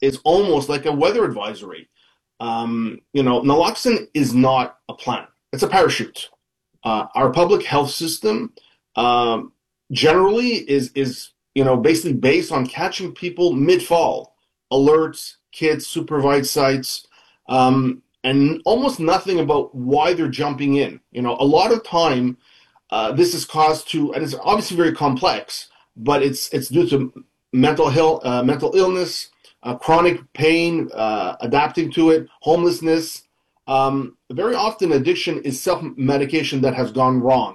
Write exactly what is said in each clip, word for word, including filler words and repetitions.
is almost like a weather advisory. Um, you know, naloxone is not a plan; it's a parachute. Uh, our public health system um, generally is is you know basically based on catching people mid-fall, alerts, kids, supervised sites, um, and almost nothing about why they're jumping in. You know, a lot of time uh, this is caused to, and it's obviously very complex, but it's it's due to mental health, uh, mental illness, uh, chronic pain, uh, adapting to it, homelessness. Um, very often, addiction is self-medication that has gone wrong.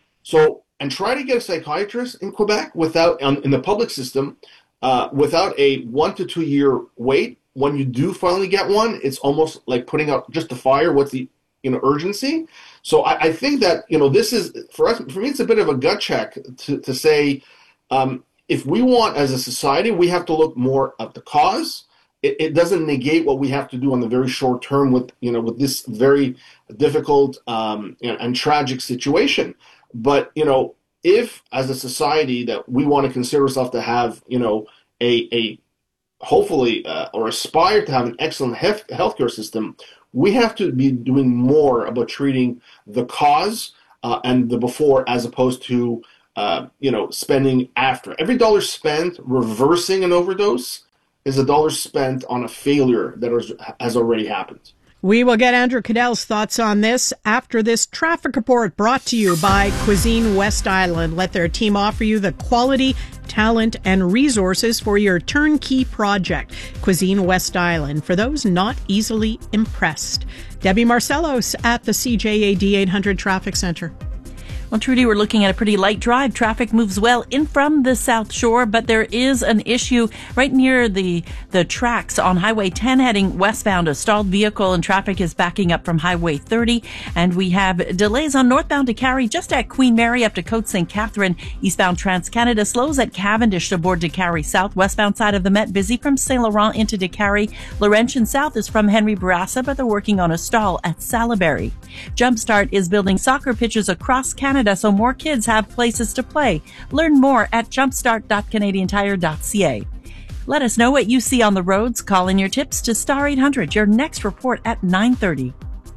So, and try to get a psychiatrist in Quebec without, um, in the public system, uh, without a one to two year wait. When you do finally get one, it's almost like putting out just a fire. What's the, you know, urgency? So I, I think that, you know, this is, for us, for me, it's a bit of a gut check to, to say, um, if we want as a society, we have to look more at the cause. It, it doesn't negate what we have to do on the very short term with, you know, with this very difficult um, you know, and tragic situation. But, you know, if as a society that we want to consider ourselves to have, you know, a, a hopefully uh, or aspire to have an excellent health healthcare system, we have to be doing more about treating the cause uh, and the before, as opposed to uh, you know spending after. Every dollar spent reversing an overdose is a dollar spent on a failure that was, has already happened. We will get Andrew Cadell's thoughts on this after this traffic report brought to you by Cuisine West Island. Let their team offer you the quality, talent, and resources for your turnkey project. Cuisine West Island, for those not easily impressed. Debbie Marcellos at the C J A D eight hundred Traffic Center. Well, Trudy, we're looking at a pretty light drive. Traffic moves well in from the South Shore, but there is an issue right near the the tracks on Highway ten heading westbound. A stalled vehicle and traffic is backing up from Highway thirty, and we have delays on northbound to Carrie just at Queen Mary up to Côte Saint Catherine. Eastbound Trans-Canada slows at Cavendish to board to Carrie South. Westbound side of the Met busy from Saint Laurent into DeCarry. Laurentian South is from Henry Bourassa, but they're working on a stall at Salaberry. Jumpstart is building soccer pitches across Canada so more kids have places to play. Learn more at jumpstart dot canadian tire dot c a. Let us know what you see on the roads. Call in your tips to Star eight hundred. Your next report at nine thirty.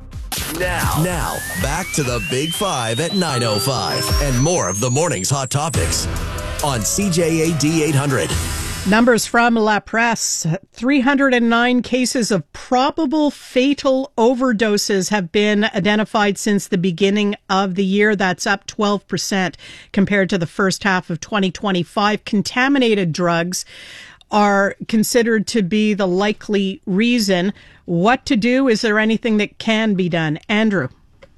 Now, now, back to the Big Five at nine oh five and more of the morning's hot topics on C J A D eight hundred. Numbers from La Presse. three hundred nine cases of probable fatal overdoses have been identified since the beginning of the year. That's up twelve percent compared to the first half of twenty twenty-five. Contaminated drugs are considered to be the likely reason. What to do? Is there anything that can be done? Andrew.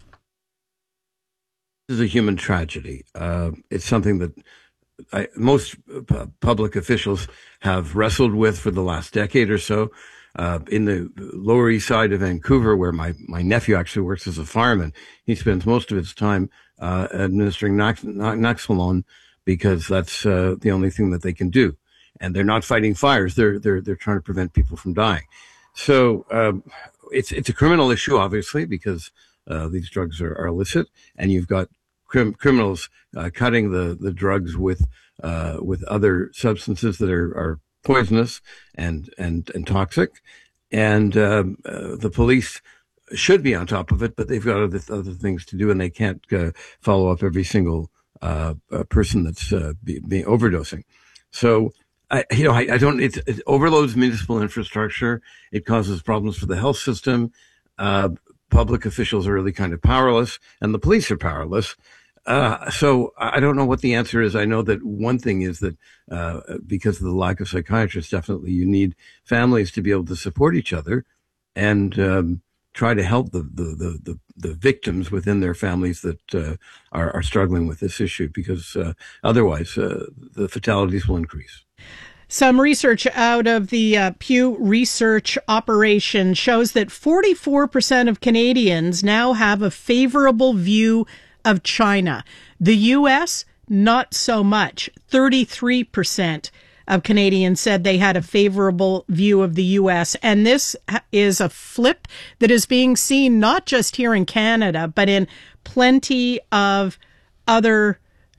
This is a human tragedy. Uh, it's something that I, most uh, public officials have wrestled with for the last decade or so. Uh, in the Lower East Side of Vancouver, where my, my nephew actually works as a fireman, he spends most of his time uh, administering nax- Naxalone because that's uh, the only thing that they can do. And they're not fighting fires; they're they're they're trying to prevent people from dying. So um, it's it's a criminal issue, obviously, because uh, these drugs are, are illicit, and you've got Crim- criminals uh, cutting the, the drugs with uh, with other substances that are, are poisonous and and and toxic, and um, uh, the police should be on top of it, but they've got other other things to do, and they can't uh, follow up every single uh, uh, person that's uh, be, being overdosing. So, I, you know, I, I don't. It, it overloads municipal infrastructure. It causes problems for the health system. Uh, public officials are really kind of powerless, and the police are powerless. Uh, so I don't know what the answer is. I know that one thing is that uh, because of the lack of psychiatrists, definitely you need families to be able to support each other and um, try to help the, the, the, the, the victims within their families that uh, are, are struggling with this issue, because uh, otherwise uh, the fatalities will increase. Some research out of the uh, Pew Research operation shows that forty-four percent of Canadians now have a favorable view of China. The U S, not so much. thirty-three percent of Canadians said they had a favorable view of the U S. And this is a flip that is being seen not just here in Canada, but in plenty of other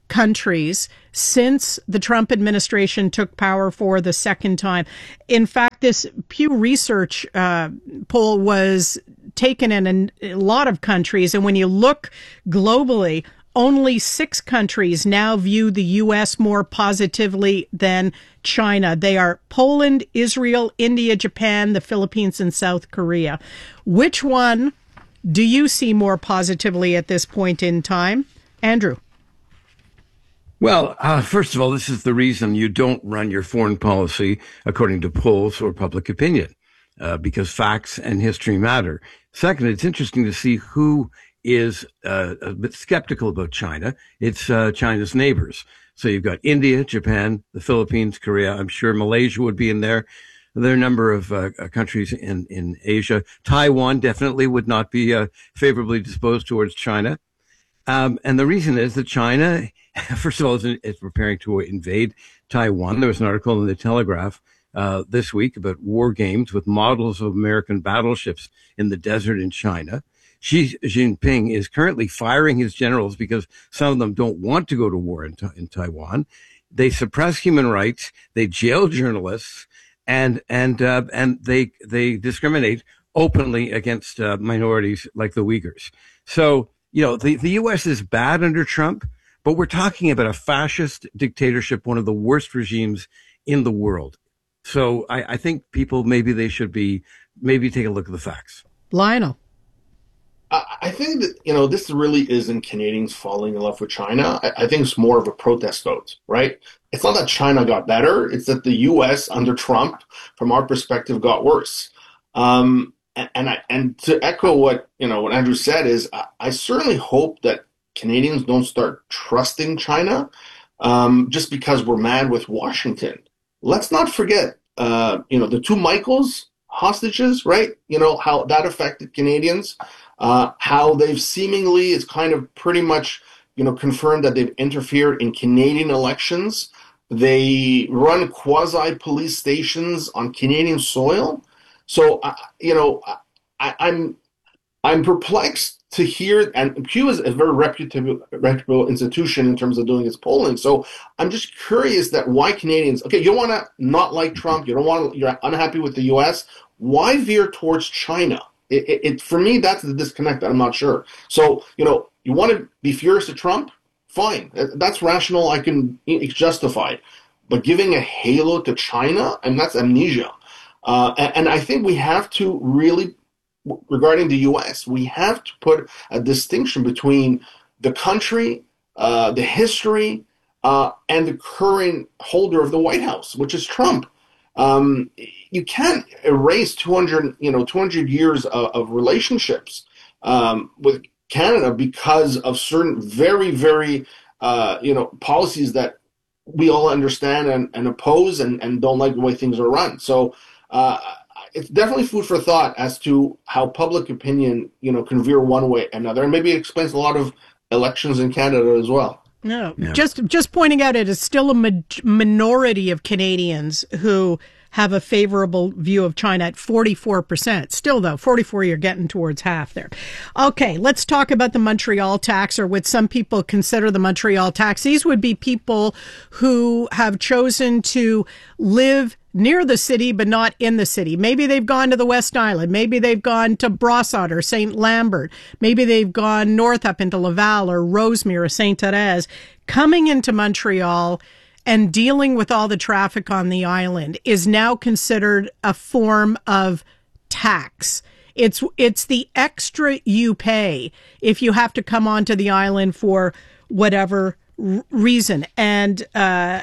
countries since the Trump administration took power for the second time. In fact, this Pew Research uh, poll was taken in a lot of countries, and when you look globally, only six countries now view the U S more positively than China. They are Poland, Israel, India, Japan, the Philippines, and South Korea. Which one do you see more positively at this point in time? Andrew? Well, uh, first of all, this is the reason you don't run your foreign policy according to polls or public opinion, uh, because facts and history matter. Second, it's interesting to see who is uh, a bit skeptical about China. It's uh, China's neighbors. So you've got India, Japan, the Philippines, Korea. I'm sure Malaysia would be in there. There are a number of uh, countries in, in Asia. Taiwan definitely would not be uh, favorably disposed towards China. Um, and the reason is that China, first of all, is, is preparing to invade Taiwan. There was an article in the Telegraph uh, this week about war games with models of American battleships in the desert in China. Xi Jinping is currently firing his generals because some of them don't want to go to war in, in Taiwan. They suppress human rights. They jail journalists, and and uh, and they they discriminate openly against uh, minorities like the Uyghurs. So you know the the U S is bad under Trump, but we're talking about a fascist dictatorship, one of the worst regimes in the world. So I, I think people maybe they should be maybe take a look at the facts. Lionel. I think that, you know, this really isn't Canadians falling in love with China. I, I think it's more of a protest vote, right? It's not that China got better. It's that the U S under Trump, from our perspective, got worse. Um, and and, I, and to echo what, you know, what Andrew said is I, I certainly hope that Canadians don't start trusting China um, just because we're mad with Washington. Let's not forget, uh, you know, the two Michaels hostages, right? You know, how that affected Canadians. Uh, how they've seemingly, it's kind of pretty much, you know, confirmed that they've interfered in Canadian elections. They run quasi-police stations on Canadian soil. So, uh, you know, I, I'm I'm perplexed to hear, and Pew is a very reputable, reputable institution in terms of doing its polling. So I'm just curious that why Canadians, okay, you don't want to not like Trump, you don't want to, you're unhappy with the U S, why veer towards China? It, it, it, for me, that's the disconnect. I'm not sure. So, you know, you want to be furious at Trump? Fine. That's rational. I can it's justified. But giving a halo to China, and that's amnesia. Uh, and, and I think we have to really, regarding the U S, we have to put a distinction between the country, uh, the history, uh, and the current holder of the White House, which is Trump. Um, you can't erase two hundred, you know, two hundred years of, of relationships um, with Canada because of certain very, very, uh, you know, policies that we all understand and, and oppose and, and don't like the way things are run. So uh, it's definitely food for thought as to how public opinion, you know, can veer one way or another. And maybe it explains a lot of elections in Canada as well. No, yeah. just just pointing out it is still a ma- minority of Canadians who have a favorable view of China at forty-four percent. Still, though, forty-four, you're getting towards half there. Okay, let's talk about the Montreal tax, or what some people consider the Montreal tax. These would be people who have chosen to live near the city, but not in the city. Maybe they've gone to the West Island. Maybe they've gone to Brossard or Saint Lambert. Maybe they've gone north up into Laval or Rosemere or Saint Therese, coming into Montreal and dealing with all the traffic on the island is now considered a form of tax. It's it's the extra you pay if you have to come onto the island for whatever r- reason. And uh,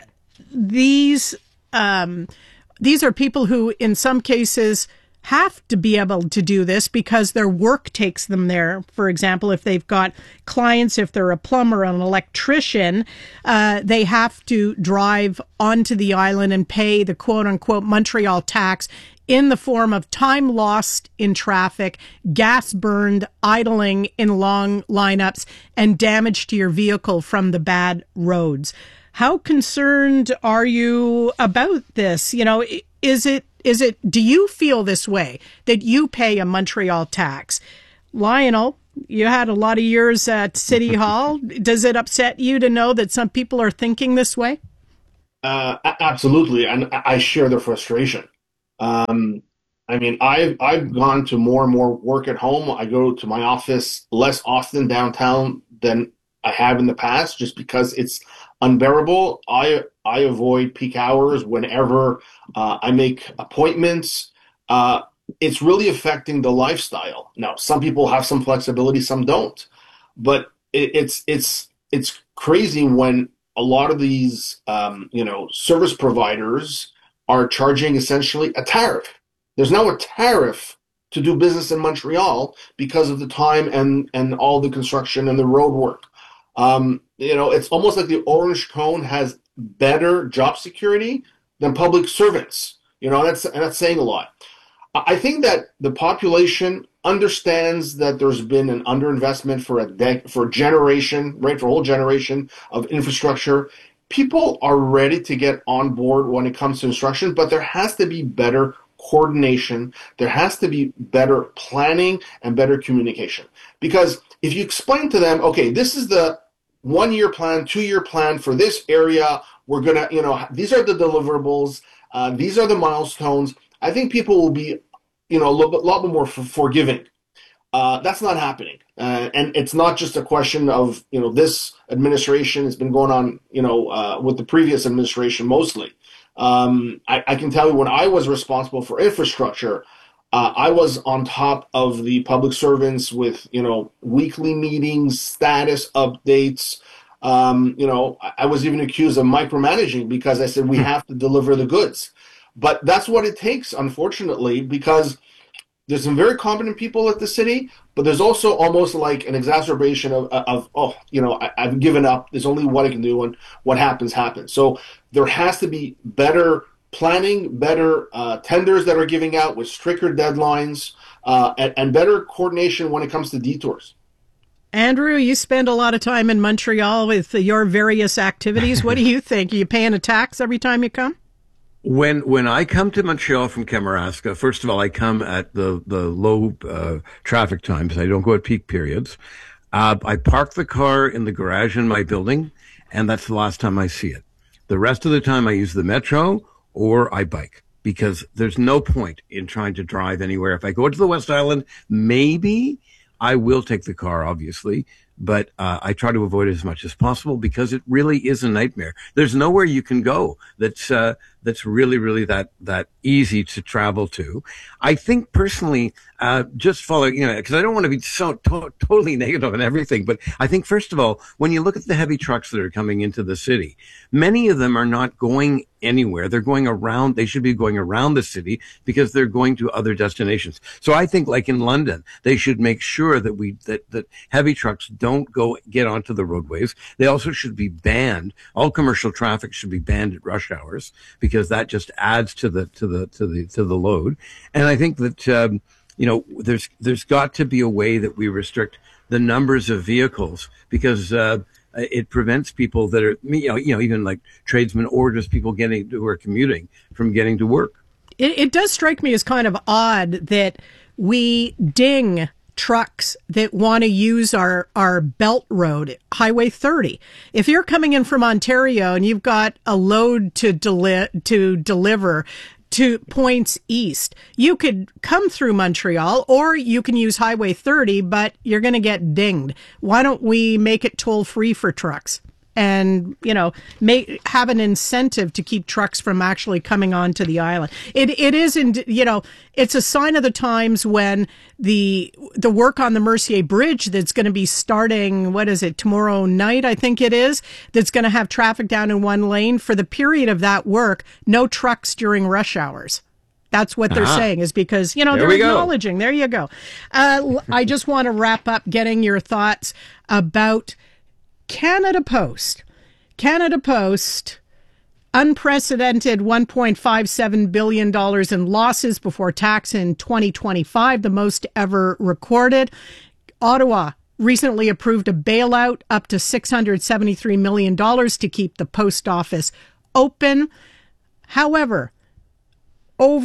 these um, these are people who, in some cases, have to be able to do this because their work takes them there. For example, if they've got clients, if they're a plumber, an electrician, uh, they have to drive onto the island and pay the quote-unquote Montreal tax in the form of time lost in traffic, gas burned, idling in long lineups, and damage to your vehicle from the bad roads. How concerned are you about this? You know, is it Is it, do you feel this way, that you pay a Montreal tax? Lionel, You had a lot of years at City Hall. Does it upset you to know that some people are thinking this way? Uh, absolutely, and I share their frustration. Um, I mean, I've I've gone to more and more work at home. I go to my office less often downtown than I have in the past, just because it's unbearable. I I avoid peak hours whenever uh, I make appointments. Uh, it's really affecting the lifestyle. Now, some people have some flexibility, some don't, but it, it's it's it's crazy when a lot of these um, you know service providers are charging essentially a tariff. There's now a tariff to do business in Montreal because of the time and, and all the construction and the road work. Um, you know, it's almost like the Orange Cone has better job security than public servants. You know, that's and that's saying a lot. I think that the population understands that there's been an underinvestment for a dec- for a generation, right, for a whole generation of infrastructure. People are ready to get on board when it comes to construction, but there has to be better coordination. There has to be better planning and better communication. Because if you explain to them, okay, this is the one-year plan, two-year plan for this area, we're going to, you know, these are the deliverables, uh, these are the milestones, I think people will be, you know, a little bit, lot more for, forgiving. Uh, that's not happening. Uh, and it's not just a question of, you know, this administration has been going on, you know, uh, with the previous administration mostly. Um, I, I can tell you when I was responsible for infrastructure, uh, I was on top of the public servants with, you know, weekly meetings, status updates. Um, you know, I, I was even accused of micromanaging because I said we have to deliver the goods. But that's what it takes, unfortunately, because there's some very competent people at the city, but there's also almost like an exacerbation of, of oh, you know, I, I've given up. There's only what I can do, and what happens, happens. So there has to be better planning, better uh, tenders that are giving out with stricter deadlines, uh, and, and better coordination when it comes to detours. Andrew, you spend a lot of time in Montreal with your various activities. What do you think? Are you paying a tax every time you come? When when I come to Montreal from Kamouraska, first of all, I come at the the low uh, traffic times. I don't go at peak periods. Uh, I park the car in the garage in my building, and that's the last time I see it. The rest of the time, I use the metro or I bike, because there's no point in trying to drive anywhere. If I go to the West Island, maybe I will take the car, obviously, but uh, I try to avoid it as much as possible because it really is a nightmare. There's nowhere you can go that's uh, that's really, really that that easy to travel to. I think personally, uh, just follow, you know, because I don't want to be so to- totally negative on everything, but I think first of all, when you look at the heavy trucks that are coming into the city, many of them are not going anywhere. They're going around. They should be going around the city because they're going to other destinations. So I think, like in London, they should make sure that we that that heavy trucks don't go get onto the roadways. They also should be banned. All commercial traffic should be banned at rush hours because that just adds to the to the to the to the load. And I think that um, you know there's there's got to be a way that we restrict the numbers of vehicles because. Uh, It prevents people that are, you know, you know, even like tradesmen or just people getting who are commuting from getting to work. It, it does strike me as kind of odd that we ding trucks that want to use our, our belt road, Highway thirty. If you're coming in from Ontario and you've got a load to deli- to deliver to points east, you could come through Montreal or you can use Highway thirty, but you're going to get dinged. Why don't we make it toll free for trucks and, you know, make, have an incentive to keep trucks from actually coming onto the island? It, it is, in, you know, it's a sign of the times when the, the work on the Mercier Bridge that's going to be starting, what is it, tomorrow night, I think it is, that's going to have traffic down in one lane. For the period of that work, no trucks during rush hours. That's what they're uh-huh. saying, is because, you know, there they're acknowledging. Go. There you go. Uh, I just want to wrap up getting your thoughts about Canada Post. Canada Post, unprecedented one point five seven billion dollars in losses before tax in twenty twenty-five, the most ever recorded. Ottawa recently approved a bailout up to six hundred seventy-three million dollars to keep the post office open. However, over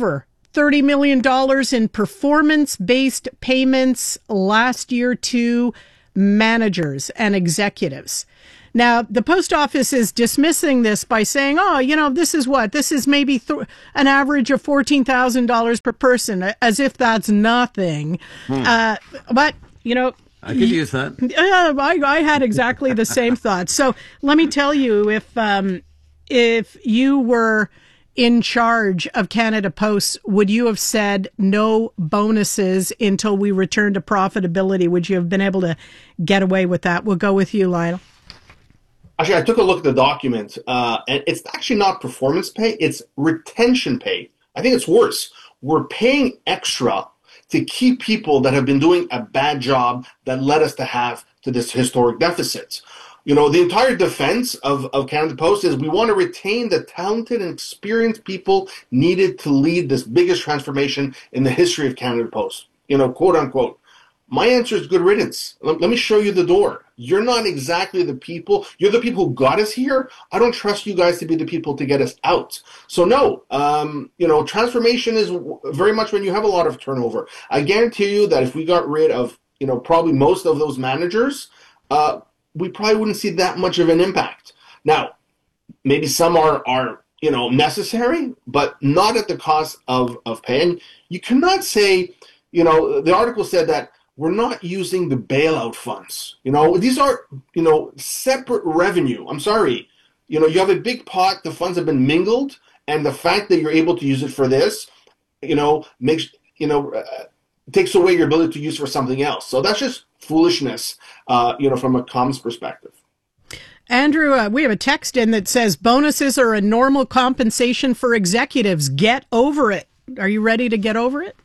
thirty million dollars in performance-based payments last year to managers and executives. Now, the post office is dismissing this by saying, oh, you know, this is what? This is maybe th- an average of fourteen thousand dollars per person, as if that's nothing. Hmm. Uh, but, you know... I could use that. Uh, I, I had exactly the same thought. So let me tell you, if um, if you were in charge of Canada Post, would you have said no bonuses until we return to profitability? Would you have been able to get away with that? We'll go with you, Lionel. Actually, I took a look at the document, uh, and it's actually not performance pay, it's retention pay. I think it's worse. We're paying extra to keep people that have been doing a bad job that led us to have to this historic deficit. You know, the entire defense of, of Canada Post is we want to retain the talented and experienced people needed to lead this biggest transformation in the history of Canada Post, you know, quote unquote. My answer is good riddance. Let, let me show you the door. You're not exactly the people. You're the people who got us here. I don't trust you guys to be the people to get us out. So no, um, you know, transformation is very much when you have a lot of turnover. I guarantee you that if we got rid of, you know, probably most of those managers, uh, we probably wouldn't see that much of an impact. Now, maybe some are, are you know, necessary, but not at the cost of, of pay. And you cannot say, you know, the article said that we're not using the bailout funds. You know, these are, you know, separate revenue. I'm sorry. You know, you have a big pot, the funds have been mingled, and the fact that you're able to use it for this, you know, makes, you know, uh, takes away your ability to use for something else. So that's just foolishness, uh, you know, from a comms perspective. Andrew, uh, we have a text in that says bonuses are a normal compensation for executives. Get over it. Are you ready to get over it?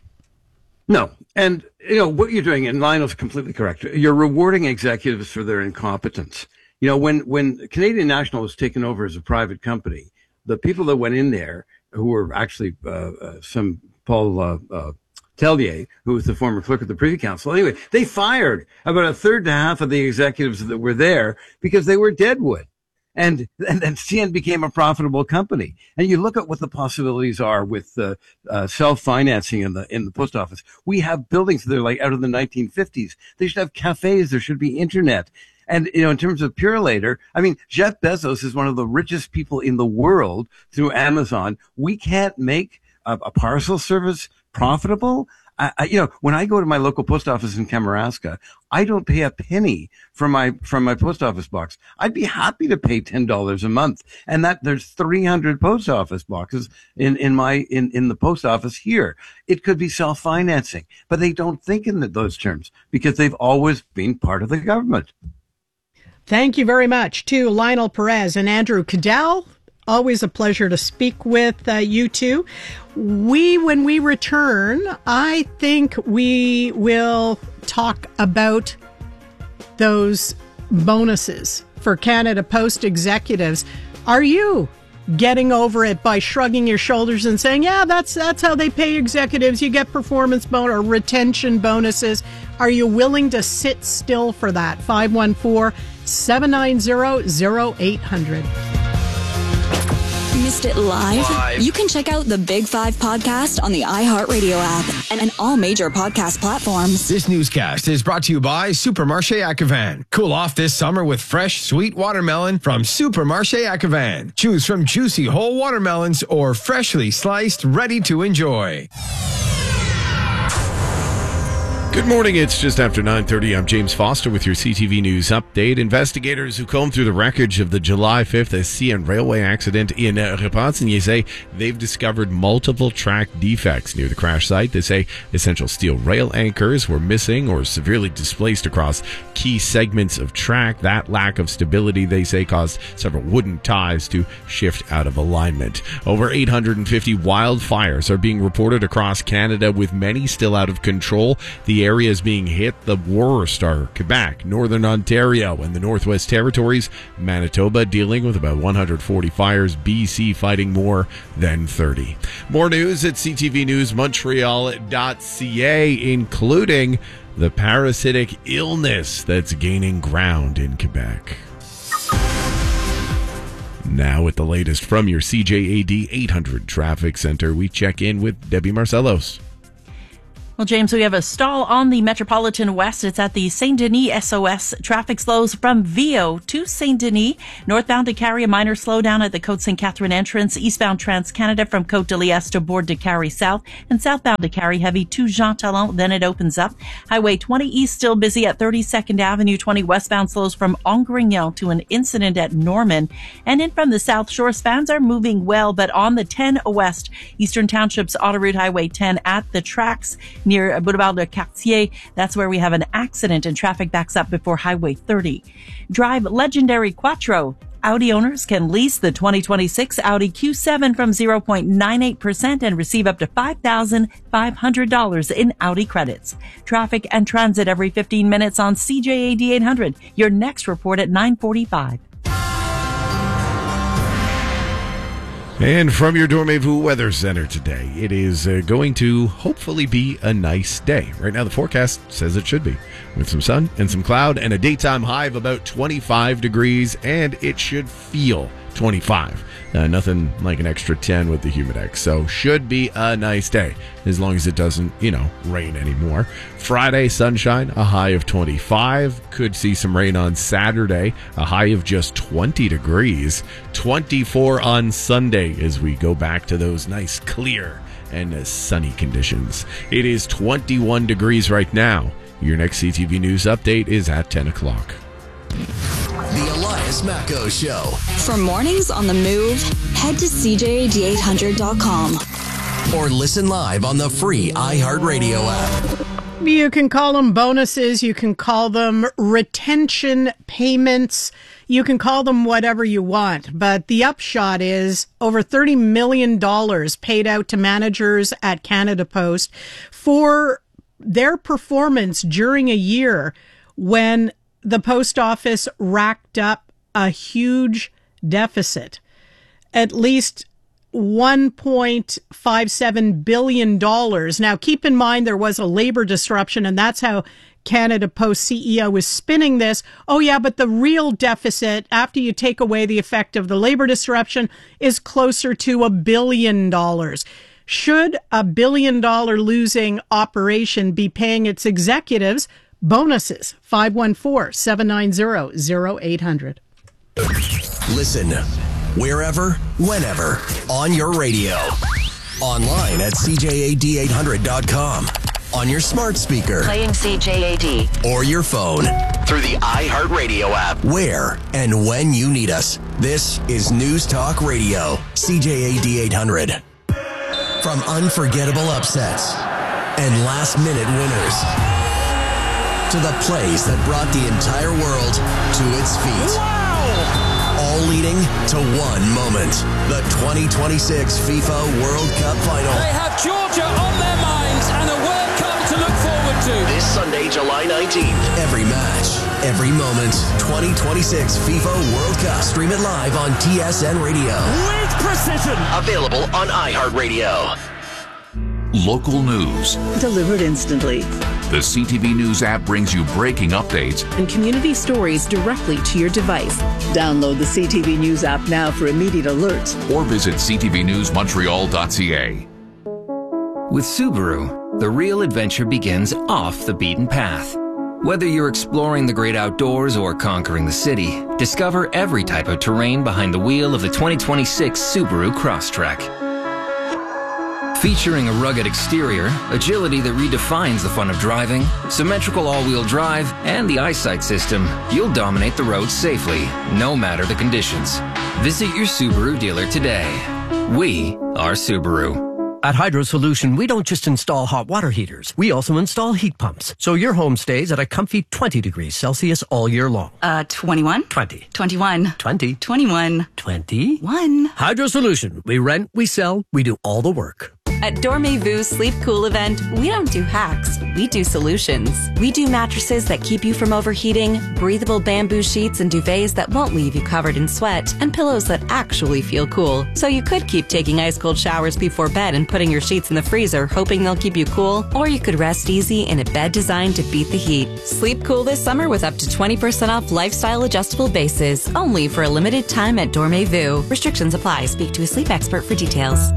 No. And, you know, what you're doing, and Lionel's completely correct, you're rewarding executives for their incompetence. You know, when, when Canadian National was taken over as a private company, the people that went in there, who were actually uh, uh, some Paul uh, uh, Tellier, who was the former clerk of the Privy Council, anyway, they fired about a third to half of the executives that were there because they were deadwood. And, and then C N became a profitable company. And you look at what the possibilities are with uh, uh, self-financing in the in the post office. We have buildings that are like out of the nineteen fifties. They should have cafes. There should be internet. And, you know, in terms of Purolator, I mean, Jeff Bezos is one of the richest people in the world through Amazon. We can't make a, a parcel service profitable. I, I, you know, when I go to my local post office in Kamouraska, I don't pay a penny from my from my post office box. I'd be happy to pay ten dollars a month, and that there's three hundred post office boxes in in my in in the post office here. It could be self financing, but they don't think in the, those terms because they've always been part of the government. Thank you very much to Lionel Perez and Andrew Cadell. Always a pleasure to speak with uh, you two. We, when we return, I think we will talk about those bonuses for Canada Post executives. Are you getting over it by shrugging your shoulders and saying, yeah, that's that's how they pay executives. You get performance bonus or retention bonuses. Are you willing to sit still for that? five one four, seven nine zero, zero eight hundred. Missed it live? live? You can check out the Big Five podcast on the iHeartRadio app and, and all major podcast platforms. This newscast is brought to you by Supermarché Ativan. Cool off this summer with fresh, sweet watermelon from Supermarché Ativan. Choose from juicy whole watermelons or freshly sliced, ready to enjoy. Good morning. It's just after nine thirty. I'm James Foster with your C T V News update. Investigators who combed through the wreckage of the July fifth C N railway accident in Repentigny say they've discovered multiple track defects near the crash site. They say essential steel rail anchors were missing or severely displaced across key segments of track. That lack of stability, they say, caused several wooden ties to shift out of alignment. Over eight hundred fifty wildfires are being reported across Canada, with many still out of control. The areas being hit the worst are Quebec, Northern Ontario, and the Northwest Territories. Manitoba dealing with about one hundred forty fires. B C fighting more than thirty. More news at c t v news montreal dot c a, including the parasitic illness that's gaining ground in Quebec. Now with the latest from your C J A D eight hundred Traffic Center, we check in with Debbie Marcellos. Well, James, we have a stall on the Metropolitan West. It's at the Saint Denis S O S. Traffic slows from Vio to Saint Denis. Northbound to Carrie, a minor slowdown at the Côte Saint Catherine entrance. Eastbound Trans-Canada from Côte de Liesse to Bourg de Carrie South. And southbound to Carrie heavy to Jean Talon. Then it opens up. Highway twenty East still busy at thirty-second Avenue. twenty westbound slows from Angrignon to an incident at Norman. And in from the South Shore, spans are moving well, but on the ten West, Eastern Townships Autoroute Highway ten at the tracks near Boulevard de Cartier. That's where we have an accident and traffic backs up before Highway thirty. Drive legendary Quattro. Audi owners can lease the twenty twenty-six Audi Q seven from zero point nine eight percent and receive up to five thousand five hundred dollars in Audi credits. Traffic and transit every fifteen minutes on C J A D eight hundred. Your next report at nine forty-five. And from your Dormez-vous Weather Center today, it is uh, going to hopefully be a nice day. Right now, the forecast says it should be, with some sun and some cloud and a daytime high of about twenty-five degrees, and it should feel twenty-five. Uh, nothing like an extra ten with the Humidex. So should be a nice day, as long as it doesn't, you know, rain anymore. Friday, sunshine, a high of twenty-five. Could see some rain on Saturday, a high of just twenty degrees. twenty-four on Sunday as we go back to those nice clear and uh, sunny conditions. It is twenty-one degrees right now. Your next C T V News update is at ten o'clock. The Elias Macco Show. For mornings on the move, head to C J A D eight hundred dot com. Or listen live on the free iHeartRadio app. You can call them bonuses. You can call them retention payments. You can call them whatever you want. But the upshot is over thirty million dollars paid out to managers at Canada Post for their performance during a year when the post office racked up a huge deficit. At least one point five seven billion dollars. Now, keep in mind there was a labor disruption, and that's how Canada Post C E O was spinning this. Oh, yeah, but the real deficit, after you take away the effect of the labor disruption, is closer to a billion dollars. Should a billion dollar losing operation be paying its executives bonuses? five one four, seven nine zero, zero eight hundred. Listen wherever, whenever, on your radio. Online at C J A D eight hundred dot com. On your smart speaker. Playing C J A D. Or your phone. Through the iHeartRadio app. Where and when you need us. This is News Talk Radio. C J A D eight hundred. From unforgettable upsets and last-minute winners to the plays that brought the entire world to its feet. Wow! All leading to one moment. The twenty twenty-six FIFA World Cup Final. They have Georgia on their minds and a World Cup to look forward to. This Sunday, July nineteenth. Every match, every moment. twenty twenty-six FIFA World Cup. Stream it live on T S N Radio. With precision. Available on iHeartRadio. Local news. Delivered instantly. The C T V News app brings you breaking updates and community stories directly to your device. Download the C T V News app now for immediate alerts. Or visit c t v news montreal dot c a. With Subaru, the real adventure begins off the beaten path. Whether you're exploring the great outdoors or conquering the city, discover every type of terrain behind the wheel of the twenty twenty-six Subaru Crosstrek. Featuring a rugged exterior, agility that redefines the fun of driving, symmetrical all-wheel drive, and the eyesight system, you'll dominate the road safely, no matter the conditions. Visit your Subaru dealer today. We are Subaru. At Hydro Solution, we don't just install hot water heaters. We also install heat pumps, so your home stays at a comfy twenty degrees Celsius all year long. Uh, twenty-one? twenty. twenty-one. twenty. twenty-one. twenty. One. Hydro Solution. We rent, we sell, we do all the work. At Dormez-Vu's Sleep Cool event, we don't do hacks, we do solutions. We do mattresses that keep you from overheating, breathable bamboo sheets and duvets that won't leave you covered in sweat, and pillows that actually feel cool. So you could keep taking ice cold showers before bed and putting your sheets in the freezer, hoping they'll keep you cool, or you could rest easy in a bed designed to beat the heat. Sleep cool this summer with up to twenty percent off lifestyle adjustable bases, only for a limited time at Dormez-Vu. Restrictions apply. Speak to a sleep expert for details.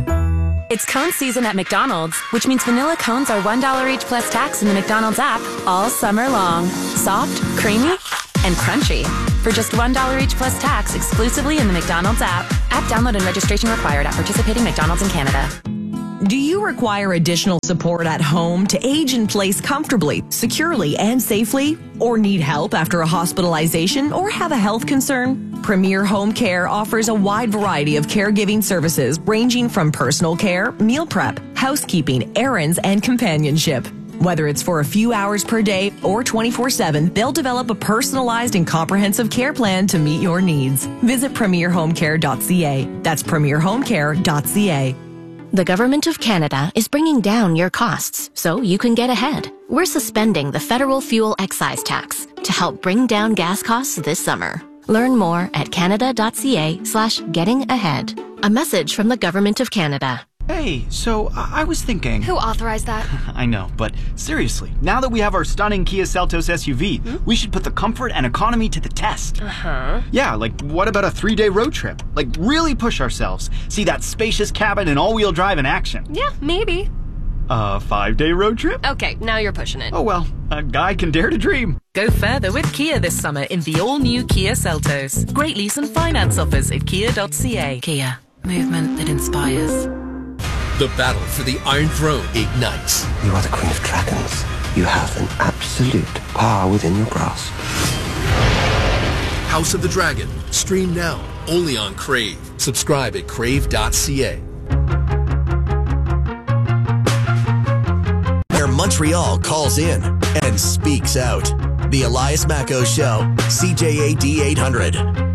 It's cone season at McDonald's, which means vanilla cones are one dollar each plus tax in the McDonald's app all summer long. Soft, creamy, and crunchy. For just one dollar each plus tax exclusively in the McDonald's app. App download and registration required at participating McDonald's in Canada. Do you require additional support at home to age in place comfortably, securely, and safely? Or need help after a hospitalization or have a health concern? Premier Home Care offers a wide variety of caregiving services ranging from personal care, meal prep, housekeeping, errands, and companionship. Whether it's for a few hours per day or twenty-four seven, they'll develop a personalized and comprehensive care plan to meet your needs. Visit premier home care dot c a. That's premier home care dot c a. The Government of Canada is bringing down your costs so you can get ahead. We're suspending the federal fuel excise tax to help bring down gas costs this summer. Learn more at canada.ca slash getting ahead. A message from the Government of Canada. Hey, so I was thinking... Who authorized that? I know, but seriously, now that we have our stunning Kia Seltos S U V, hmm? we should put the comfort and economy to the test. Uh-huh. Yeah, like what about a three-day road trip? Like really push ourselves. See that spacious cabin and all-wheel drive in action. Yeah, maybe. A five-day road trip? Okay, now you're pushing it. Oh well, a guy can dare to dream. Go further with Kia this summer in the all-new Kia Seltos. Great lease and finance offers at kia dot c a. Kia, movement that inspires. The battle for the Iron Throne ignites. You are the Queen of Dragons. You have an absolute power within your grasp. House of the Dragon. Stream now, only on Crave. Subscribe at crave dot c a. Where Montreal calls in and speaks out. The Elias Macco Show, C J A D eight hundred.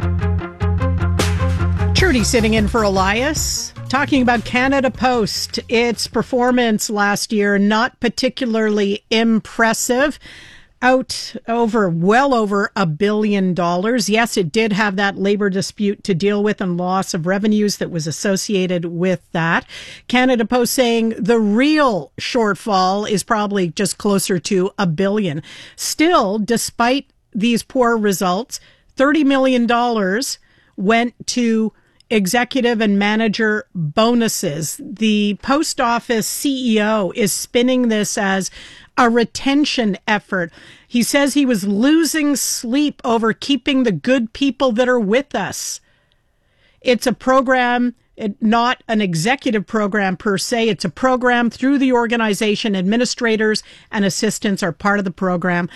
Trudy sitting in for Elias. Talking about Canada Post, its performance last year, not particularly impressive. Out over, well over a billion dollars. Yes, it did have that labor dispute to deal with and loss of revenues that was associated with that. Canada Post saying the real shortfall is probably just closer to a billion. Still, despite these poor results, thirty million dollars went to executive and manager bonuses. The post office C E O is spinning this as a retention effort. He says he was losing sleep over keeping the good people that are with us. It's a program, not an executive program per se. It's a program through the organization. Administrators and assistants are part of the program.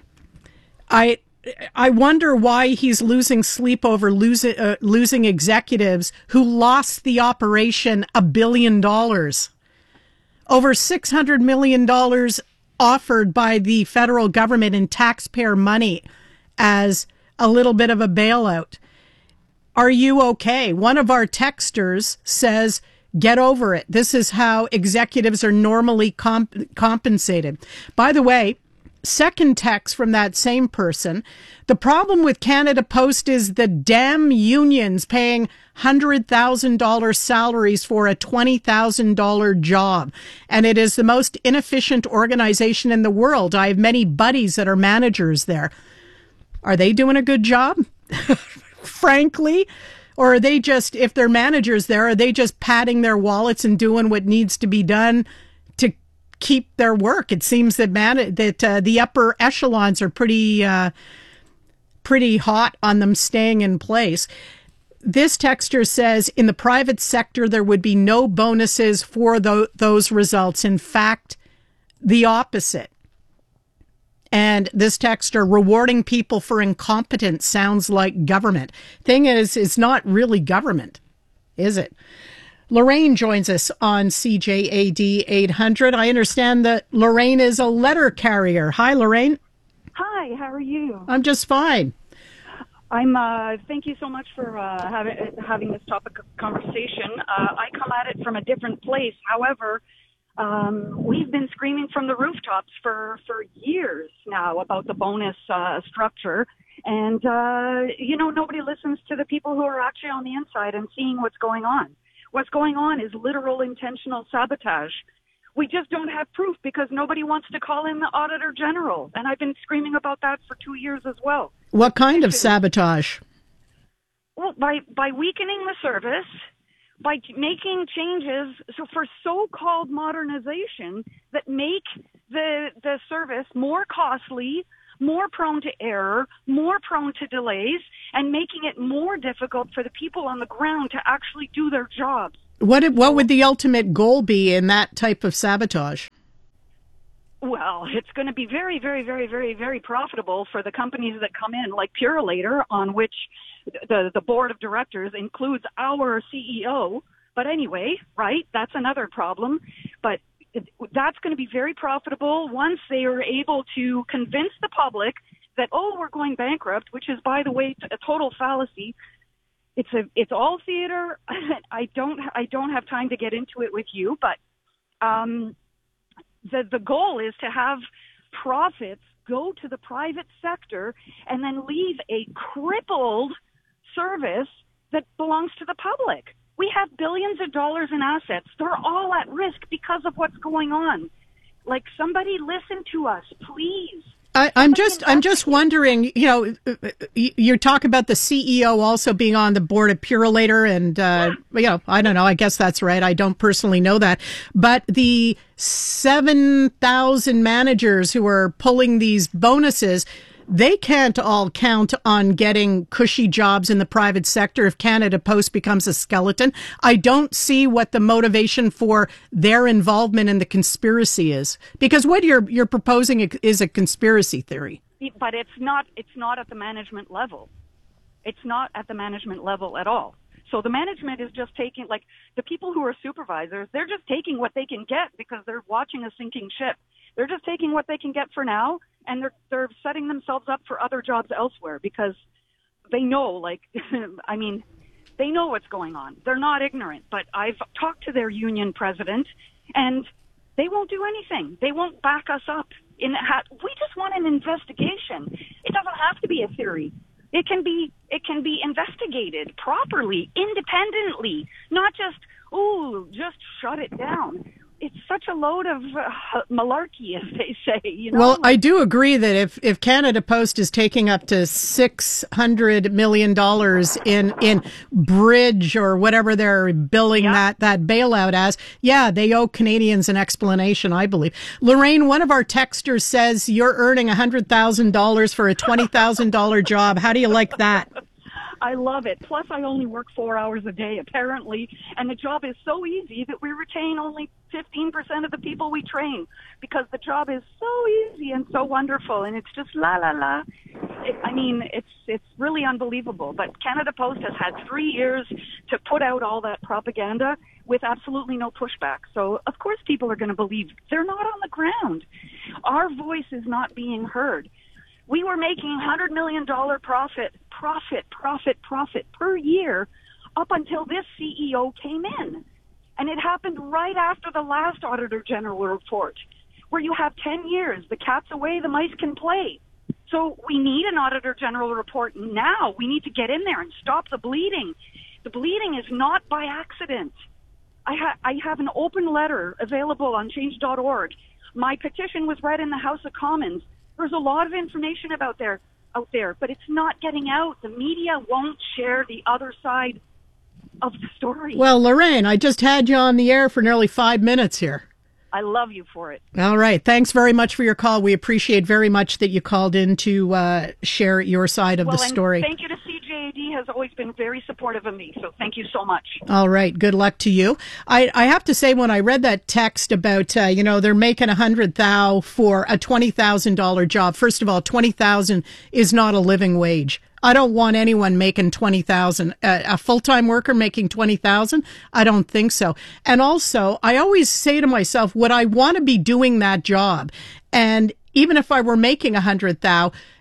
I I wonder why he's losing sleep over losing uh, losing executives who lost the operation a billion dollars. Over six hundred million dollars offered by the federal government in taxpayer money as a little bit of a bailout. Are you okay? One of our texters says, get over it. This is how executives are normally comp- compensated. By the way, second text from that same person. The problem with Canada Post is the damn unions paying one hundred thousand dollars salaries for a twenty thousand dollars job. And it is the most inefficient organization in the world. I have many buddies that are managers there. Are they doing a good job? Frankly? Or are they just, if they're managers there, are they just patting their wallets and doing what needs to be done to keep their work? It seems that man that uh, the upper echelons are pretty uh, pretty hot on them staying in place. This texter says in the private sector there would be no bonuses for th- those results. In fact, the opposite. And this texter, rewarding people for incompetence sounds like government. Thing is, it's not really government, is it? Lorraine joins us on C J A D eight hundred. I understand that Lorraine is a letter carrier. Hi, Lorraine. Hi, how are you? I'm just fine. I'm. Uh, thank you so much for uh, having having this topic of conversation. Uh, I come at it from a different place. However, um, we've been screaming from the rooftops for, for years now about the bonus uh, structure, and uh, you know nobody listens to the people who are actually on the inside and seeing what's going on. What's going on is literal intentional sabotage. We just don't have proof because nobody wants to call in the Auditor General. And I've been screaming about that for two years as well. What kind of sabotage? Well, by, by weakening the service, by making changes so for so-called modernization that make the, the service more costly, more prone to error, more prone to delays, and making it more difficult for the people on the ground to actually do their jobs. What what would the ultimate goal be in that type of sabotage? Well, it's going to be very, very, very, very, very profitable for the companies that come in, like Purolator, on which the, the board of directors includes our C E O. But anyway, right, that's another problem. But that's going to be very profitable once they are able to convince the public that, oh, we're going bankrupt, which is, by the way, a total fallacy. It's a, it's all theater. I don't, I don't have time to get into it with you, but um, the the goal is to have profits go to the private sector and then leave a crippled service that belongs to the public. We have billions of dollars in assets. They're all at risk because of what's going on. Like, somebody listen to us, please. I, I'm just, I'm just wondering, you know, you talk about the C E O also being on the board of Purolator, and, uh, you know, I don't know, I guess that's right. I don't personally know that. But the seven thousand managers who are pulling these bonuses, they can't all count on getting cushy jobs in the private sector if Canada Post becomes a skeleton. I don't see what the motivation for their involvement in the conspiracy is, because what you're you're proposing is a conspiracy theory. But it's not it's not at the management level. It's not at the management level at all. So the management is just taking, like, the people who are supervisors, they're just taking what they can get because they're watching a sinking ship. They're just taking what they can get for now, and they're they're setting themselves up for other jobs elsewhere because they know, like, I mean, they know what's going on. They're not ignorant, but I've talked to their union president, and they won't do anything. They won't back us up. In ha- we just want an investigation. It doesn't have to be a theory. It can be it can be investigated properly, independently, not just, oh, just shut it down. It's such a load of uh, malarkey, as they say, you know? Well, I do agree that if, if Canada Post is taking up to six hundred million dollars in, in bridge or whatever they're billing yeah. that, that bailout as, yeah, they owe Canadians an explanation, I believe. Lorraine, one of our texters says you're earning one hundred thousand dollars for a twenty thousand dollars job. How do you like that? I love it. Plus, I only work four hours a day, apparently, and the job is so easy that we retain only fifteen percent of the people we train because the job is so easy and so wonderful, and it's just la, la, la. It, I mean, it's it's really unbelievable. But Canada Post has had three years to put out all that propaganda with absolutely no pushback. So, of course, people are going to believe. They're not on the ground. Our voice is not being heard. We were making one hundred million dollars profit, profit, profit, profit per year up until this C E O came in. And it happened right after the last Auditor General report, where you have ten years. The cat's away, the mice can play. So we need an Auditor General report now. We need to get in there and stop the bleeding. The bleeding is not by accident. I, ha- I have an open letter available on change dot org. My petition was read in the House of Commons. There's a lot of information about there, out there, but it's not getting out. The media won't share the other side of the story. Well, Lorraine, I just had you on the air for nearly five minutes here. I love you for it. All right. Thanks very much for your call. We appreciate very much that you called in to uh, share your side of well, the story. And thank you to C J A D, has always been very supportive of me. So thank you so much. All right. Good luck to you. I, I have to say, when I read that text about, uh, you know, they're making one hundred thousand dollars for a twenty thousand dollars job. First of all, twenty thousand dollars is not a living wage. I don't want anyone making twenty thousand dollars. Uh, a full-time worker making twenty thousand dollars? I don't think so. And also, I always say to myself, would I want to be doing that job? And even if I were making one hundred thousand dollars,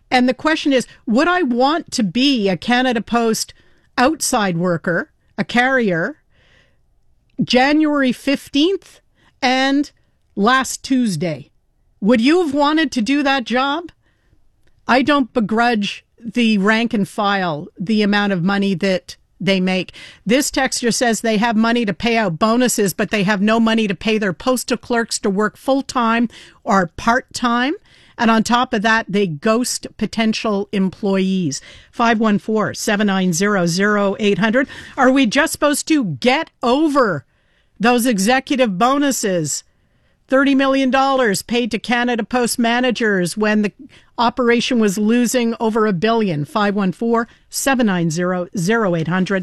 And the question is, would I want to be a Canada Post outside worker, a carrier, January fifteenth and last Tuesday? Would you have wanted to do that job? I don't begrudge the rank and file the amount of money that they make. This texter says they have money to pay out bonuses, but they have no money to pay their postal clerks to work full-time or part-time. And on top of that, they ghost potential employees. five one four, seven nine zero, zero eight hundred. Are we just supposed to get over those executive bonuses? thirty million dollars paid to Canada Post managers when the operation was losing over a billion. five one four, seven nine zero, zero eight hundred.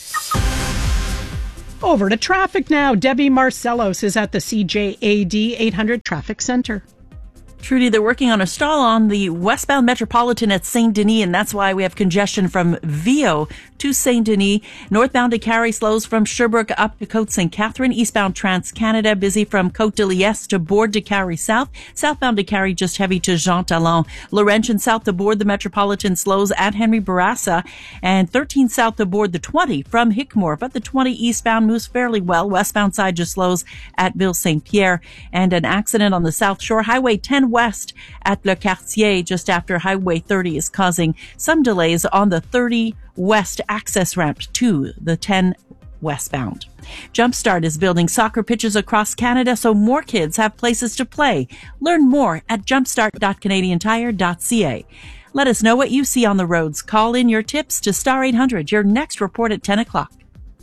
Over to traffic now. Debbie Marcellos is at the C J A D eight hundred Traffic Center. Trudy, they're working on a stall on the westbound Metropolitan at Saint Denis, and that's why we have congestion from Viau to Saint Denis. Northbound to Carrie slows from Sherbrooke up to Côte Saint Catherine. Eastbound Trans-Canada busy from Côte de Liesse to Bourg de Carrie South. Southbound to Carrie just heavy to Jean Talon. Laurentian south to Bourg, the Metropolitan slows at Henry Bourassa, and thirteen south to Bourg, the twenty from Hickmore. But the twenty eastbound moves fairly well. Westbound side just slows at Ville Saint Pierre. And an accident on the South Shore. Highway ten west at Le Quartier just after Highway thirty is causing some delays on the thirty west access ramp to the ten westbound. Jumpstart is building soccer pitches across Canada so more kids have places to play. Learn more at jumpstart dot canadian tire dot c a. Let us know what you see on the roads. Call in your tips to Star eight hundred. Your next report at ten o'clock.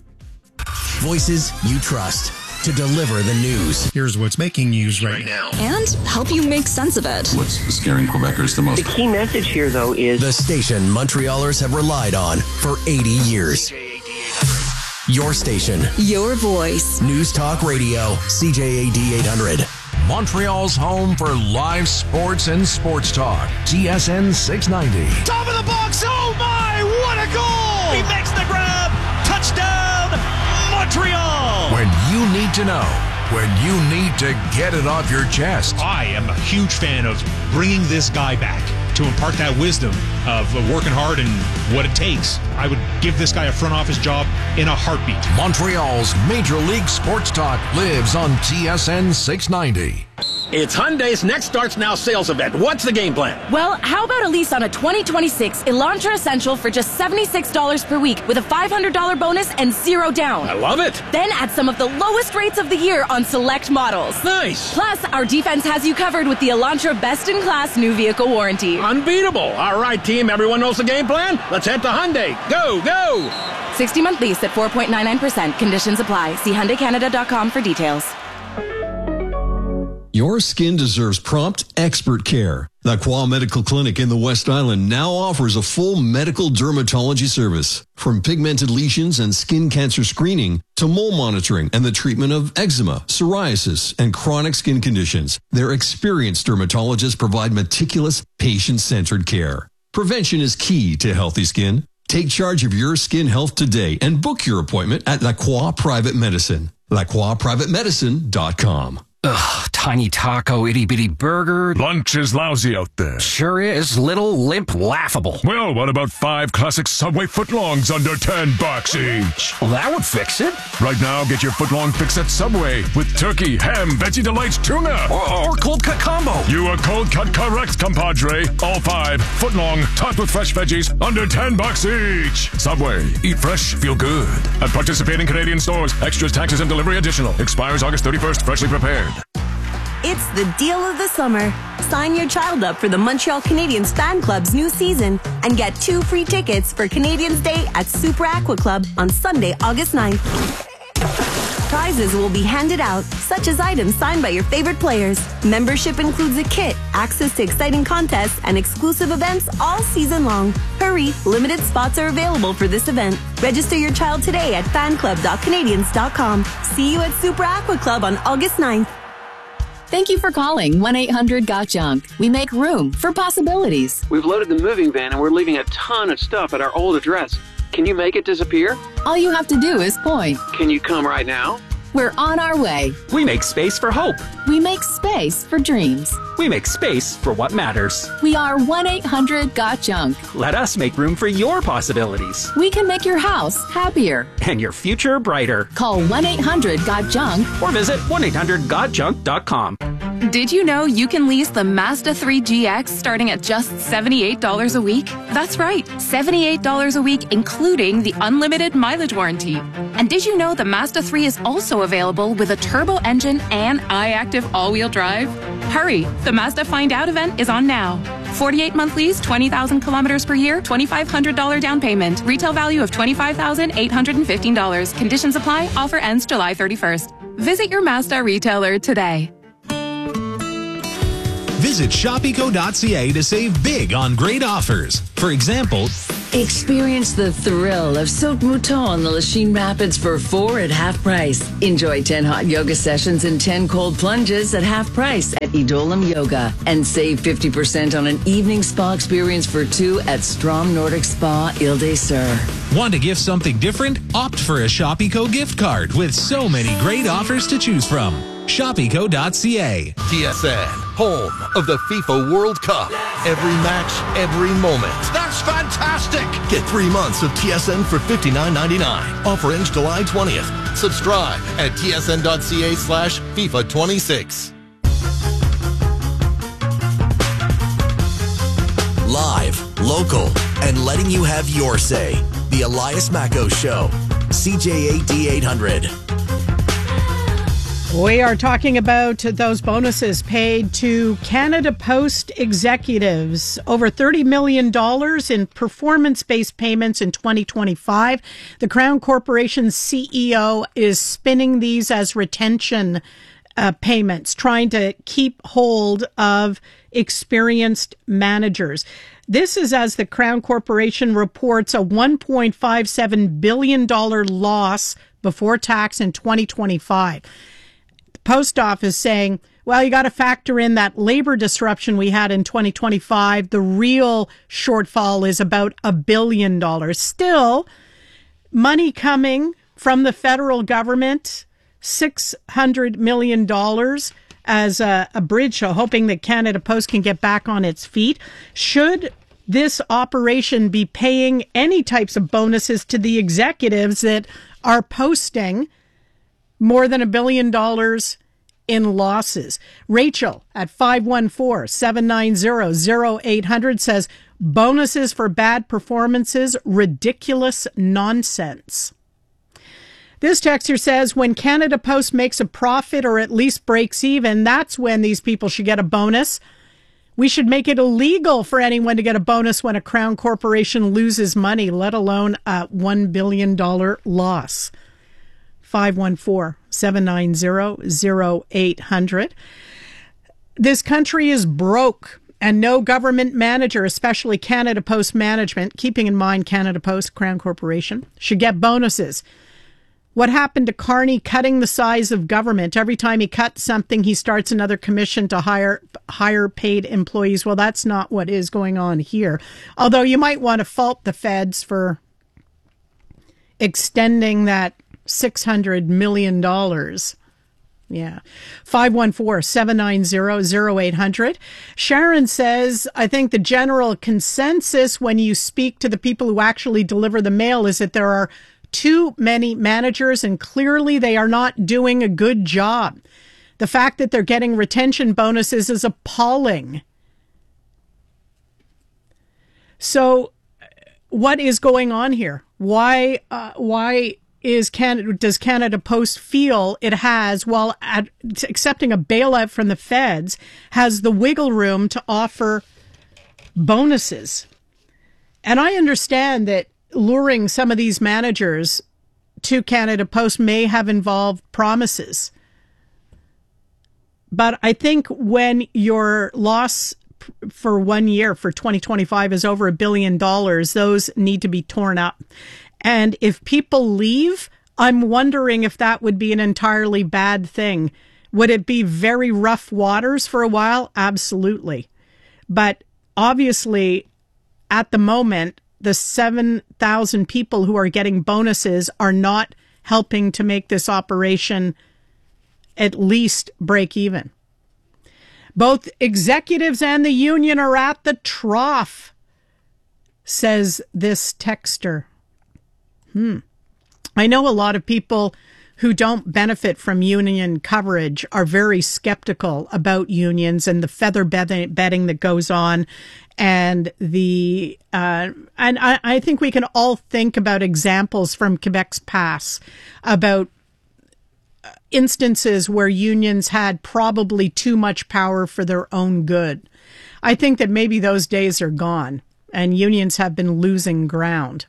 Voices you trust to deliver the news. Here's what's making news right now. And help you make sense of it. What's scaring Quebecers the most? The key message here, though, is the station Montrealers have relied on for eighty years. Your station. Your voice. News Talk Radio, C J A D eight hundred. Montreal's home for live sports and sports talk. T S N six ninety. Top of the box. Oh, my. What a goal. He makes the grab. Touchdown, Montreal. When you need to know, when you need to get it off your chest. I am a huge fan of bringing this guy back to impart that wisdom of working hard and what it takes. I would give this guy a front office job in a heartbeat. Montreal's Major League Sports Talk lives on T S N six ninety. It's Hyundai's Next Starts Now sales event. What's the game plan? Well, how about a lease on a twenty twenty-six Elantra Essential for just seventy-six dollars per week with a five hundred dollars bonus and zero down? I love it. Then add some of the lowest rates of the year on select models. Nice. Plus, our defense has you covered with the Elantra Best-in-Class New Vehicle Warranty. Unbeatable. All right, team. Everyone knows the game plan? Let's head to Hyundai. Go, go. sixty-month lease at four point nine nine percent. Conditions apply. See Hyundai Canada dot com for details. Your skin deserves prompt, expert care. La Croix Medical Clinic in the West Island now offers a full medical dermatology service. From pigmented lesions and skin cancer screening to mole monitoring and the treatment of eczema, psoriasis, and chronic skin conditions, their experienced dermatologists provide meticulous, patient-centered care. Prevention is key to healthy skin. Take charge of your skin health today and book your appointment at La Croix Private Medicine. la croix private medicine dot com. Ugh, tiny taco, itty-bitty burger. Lunch is lousy out there. Sure is. Little, limp, laughable. Well, what about five classic Subway footlongs under ten bucks each? Well, that would fix it. Right now, get your footlong fix at Subway with turkey, ham, Veggie Delights, tuna. Or, or cold cut combo. You are cold cut correct, compadre. All five, footlong, topped with fresh veggies, under ten bucks each. Subway. Eat fresh, feel good. At participating Canadian stores. Extras, taxes, and delivery additional. Expires August thirty-first. Freshly prepared. It's the deal of the summer. Sign your child up for the Montreal Canadiens Fan Club's new season and get two free tickets for Canadiens Day at Super Aqua Club on Sunday, August ninth. Prizes will be handed out, such as items signed by your favorite players. Membership includes a kit, access to exciting contests, and exclusive events all season long. Hurry, limited spots are available for this event. Register your child today at fan club dot canadiens dot com. See you at Super Aqua Club on August ninth. Thank you for calling one eight hundred got junk. We make room for possibilities. We've loaded the moving van and we're leaving a ton of stuff at our old address. Can you make it disappear? All you have to do is point. Can you come right now? We're on our way. We make space for hope. We make space for dreams. We make space for what matters. We are one eight hundred got junk. Let us make room for your possibilities. We can make your house happier. And your future brighter. Call one eight hundred got junk. Or visit one eight hundred got junk dot com. Did you know you can lease the Mazda three G X starting at just seventy-eight dollars a week? That's right, seventy-eight dollars a week, including the unlimited mileage warranty. And did you know the Mazda three is also available with a turbo engine and iActive all-wheel drive? Hurry, the Mazda Find Out event is on now. forty-eight month lease, twenty thousand kilometers per year, two thousand five hundred dollars down payment. Retail value of twenty-five thousand eight hundred fifteen dollars. Conditions apply. Offer ends July thirty-first. Visit your Mazda retailer today. Visit shop eco dot c a to save big on great offers. For example, experience the thrill of Saut Mouton on the Lachine Rapids for four at half price. Enjoy ten hot yoga sessions and ten cold plunges at half price at Idolam Yoga. And save fifty percent on an evening spa experience for two at Strom Nordic Spa Ile des Sœurs. Want to gift something different? Opt for a Shop Eco gift card with so many great offers to choose from. shop eco dot c a. T S N, home of the FIFA World Cup. Every match, every moment. That's fantastic! Get three months of T S N for fifty-nine ninety-nine. Offer ends July twentieth. Subscribe at t s n dot c a slash FIFA twenty-six. Live, local, and letting you have your say. The Elias Macco Show. C J A D eight hundred. We are talking about those bonuses paid to Canada Post executives. Over thirty million dollars in performance-based payments in twenty twenty-five. The Crown Corporation's C E O is spinning these as retention uh, payments, trying to keep hold of experienced managers. This is as the Crown Corporation reports a one point five seven billion dollars loss before tax in twenty twenty-five. Post Office saying, well, you got to factor in that labor disruption we had in twenty twenty-five. The real shortfall is about a billion dollars. Still, money coming from the federal government, six hundred million dollars as a, a bridge, so hoping that Canada Post can get back on its feet. Should this operation be paying any types of bonuses to the executives that are posting more than a billion dollars in losses? Rachel at five one four, seven nine zero, zero eight hundred says, bonuses for bad performances, ridiculous nonsense. This texter says, when Canada Post makes a profit or at least breaks even, that's when these people should get a bonus. We should make it illegal for anyone to get a bonus when a Crown Corporation loses money, let alone a one billion dollars loss. five one four, seven nine zero, zero eight hundred. This country is broke, and no government manager, especially Canada Post management, keeping in mind Canada Post, Crown Corporation, should get bonuses. What happened to Carney cutting the size of government? Every time he cuts something, he starts another commission to hire higher paid employees. Well, that's not what is going on here. Although you might want to fault the feds for extending that six hundred million dollars. Yeah. five one four, seven nine zero, zero eight hundred. Sharon says, I think the general consensus when you speak to the people who actually deliver the mail is that there are too many managers, and clearly they are not doing a good job. The fact that they're getting retention bonuses is appalling. So what is going on here? Why, uh, why is Canada, does Canada Post feel it has, while at, accepting a bailout from the feds, has the wiggle room to offer bonuses? And I understand that luring some of these managers to Canada Post may have involved promises. But I think when your loss for one year for twenty twenty-five is over a billion dollars, those need to be torn up. And if people leave, I'm wondering if that would be an entirely bad thing. Would it be very rough waters for a while? Absolutely. But obviously, at the moment, the seven thousand people who are getting bonuses are not helping to make this operation at least break even. Both executives and the union are at the trough, says this texter. Hmm. I know a lot of people who don't benefit from union coverage are very skeptical about unions and the feather bedding that goes on. And the uh, and I, I think we can all think about examples from Quebec's past about instances where unions had probably too much power for their own good. I think that maybe those days are gone and unions have been losing ground.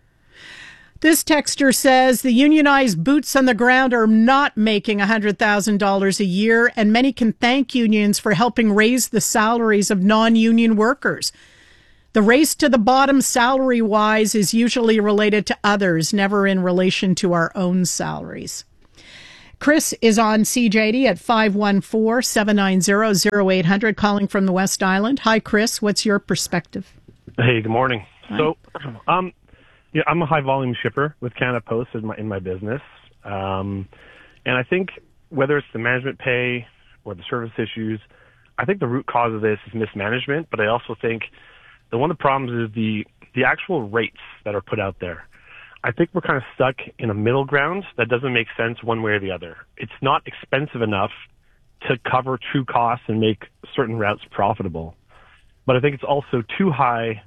This texter says the unionized boots on the ground are not making one hundred thousand dollars a year, and many can thank unions for helping raise the salaries of non-union workers. The race to the bottom salary-wise is usually related to others, never in relation to our own salaries. Chris is on C J D at five one four, seven nine zero, zero eight hundred, calling from the West Island. Hi, Chris. What's your perspective? Hey, good morning. Hi. So, um, yeah, I'm a high volume shipper with Canada Post in my in my business, um, and I think whether it's the management pay or the service issues, I think the root cause of this is mismanagement. But I also think that one of the problems is the the actual rates that are put out there. I think we're kind of stuck in a middle ground that doesn't make sense one way or the other. It's not expensive enough to cover true costs and make certain routes profitable, but I think it's also too high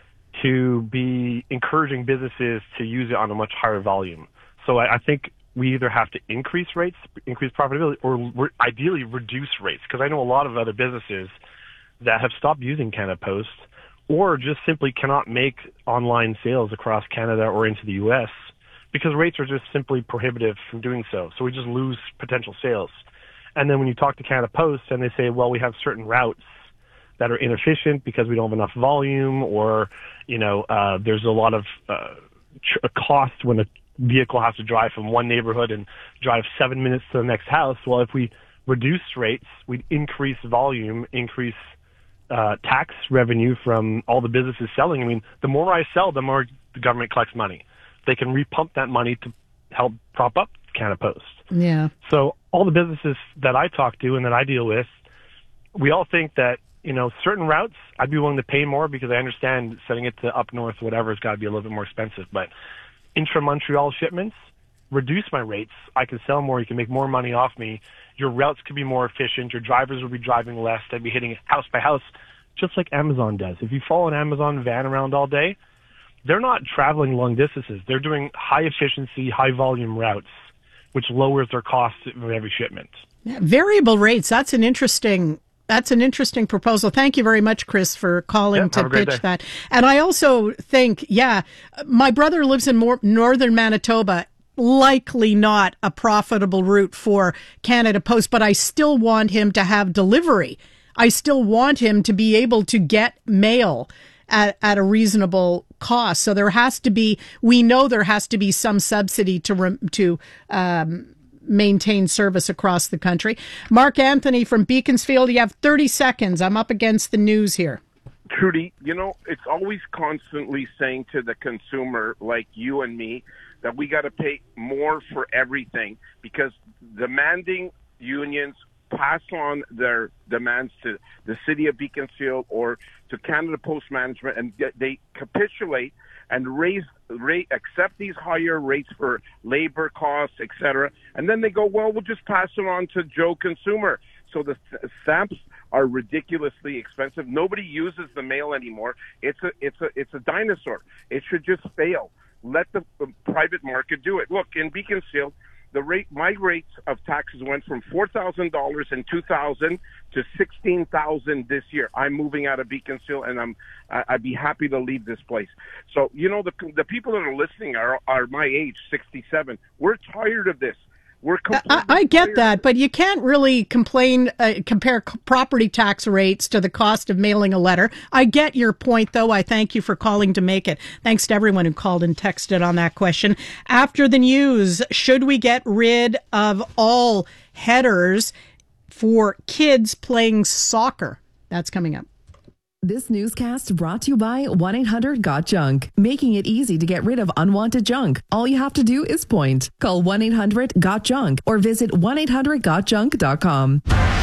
to be encouraging businesses to use it on a much higher volume. So I, I think we either have to increase rates, increase profitability, or re- ideally reduce rates. Because I know a lot of other businesses that have stopped using Canada Post or just simply cannot make online sales across Canada or into the U S because rates are just simply prohibitive from doing so. So we just lose potential sales. And then when you talk to Canada Post and they say, well, we have certain routes that are inefficient because we don't have enough volume, or, you know, uh, there's a lot of uh, tr- cost when a vehicle has to drive from one neighborhood and drive seven minutes to the next house. Well, if we reduce rates, we'd increase volume, increase uh, tax revenue from all the businesses selling. I mean, the more I sell, the more the government collects money. They can repump that money to help prop up Canada Post. Yeah. So all the businesses that I talk to and that I deal with, we all think that, you know, certain routes, I'd be willing to pay more because I understand sending it to up north, whatever, has got to be a little bit more expensive. But intra-Montreal shipments, reduce my rates. I can sell more. You can make more money off me. Your routes could be more efficient. Your drivers will be driving less. They'd be hitting house by house, just like Amazon does. If you follow an Amazon van around all day, they're not traveling long distances. They're doing high-efficiency, high-volume routes, which lowers their cost of every shipment. Yeah, variable rates, that's an interesting... That's an interesting proposal. Thank you very much, Chris, for calling yeah, to pitch that. And I also think, yeah, my brother lives in more northern Manitoba, likely not a profitable route for Canada Post, but I still want him to have delivery. I still want him to be able to get mail at, at a reasonable cost. So there has to be, we know there has to be some subsidy to, to, um, maintain service across the country. Mark Anthony from Beaconsfield, you have thirty seconds. I'm up against the news here. Trudy, you know, it's always constantly saying to the consumer like you and me that we got to pay more for everything because demanding unions pass on their demands to the city of Beaconsfield or to Canada Post Management, and they capitulate and raise rate, accept these higher rates for labor costs, et cetera. And then they go, well, we'll just pass it on to Joe Consumer. So the stamps are ridiculously expensive. Nobody uses the mail anymore. It's a, it's a, it's a dinosaur. It should just fail. Let the, the private market do it. Look, in Beaconsfield, the rate, my rates of taxes went from four thousand dollars in two thousand to sixteen thousand dollars this year. I'm moving out of Beaconsfield, and I'm, I'd be happy to leave this place. So, you know, the the people that are listening are, are my age, sixty-seven. We're tired of this. We're I, I get that, but you can't really complain, uh, compare c- property tax rates to the cost of mailing a letter. I get your point, though. I thank you for calling to make it. Thanks to everyone who called and texted on that question. After the news, should we get rid of all headers for kids playing soccer? That's coming up. This newscast brought to you by one eight hundred got junk, making it easy to get rid of unwanted junk. All you have to do is point. Call one eight hundred got junk or visit one eight hundred got junk dot com.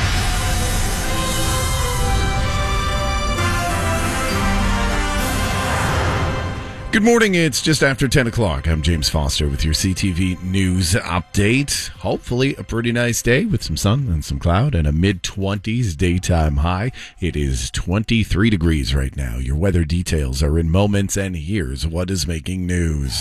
Good morning. It's just after ten o'clock. I'm James Foster with your C T V News update. Hopefully a pretty nice day with some sun and some cloud and a mid-twenties daytime high. It is twenty-three degrees right now. Your weather details are in moments, and here's what is making news.